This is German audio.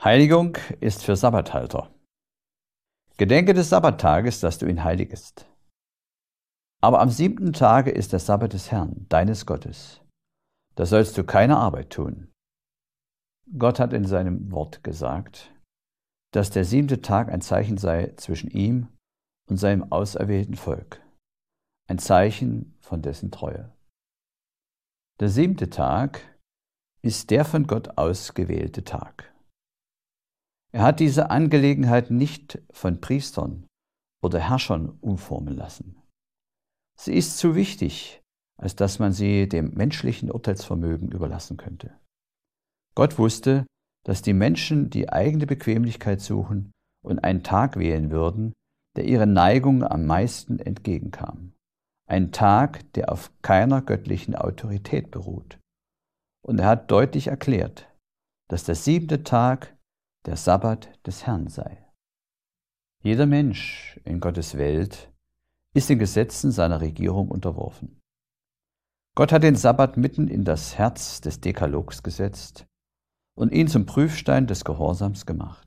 Heiligung ist für Sabbathalter. Gedenke des Sabbattages, dass du ihn heiligest. Aber am 7. Tage ist der Sabbat des Herrn, deines Gottes. Da sollst du keine Arbeit tun. Gott hat in seinem Wort gesagt, dass der 7. Tag ein Zeichen sei zwischen ihm und seinem auserwählten Volk, ein Zeichen von dessen Treue. Der 7. Tag ist der von Gott ausgewählte Tag. Er hat diese Angelegenheit nicht von Priestern oder Herrschern umformen lassen. Sie ist zu wichtig, als dass man sie dem menschlichen Urteilsvermögen überlassen könnte. Gott wusste, dass die Menschen die eigene Bequemlichkeit suchen und einen Tag wählen würden, der ihren Neigungen am meisten entgegenkam. Ein Tag, der auf keiner göttlichen Autorität beruht. Und er hat deutlich erklärt, dass der 7. Tag der Sabbat des Herrn sei. Jeder Mensch in Gottes Welt ist den Gesetzen seiner Regierung unterworfen. Gott hat den Sabbat mitten in das Herz des Dekalogs gesetzt und ihn zum Prüfstein des Gehorsams gemacht.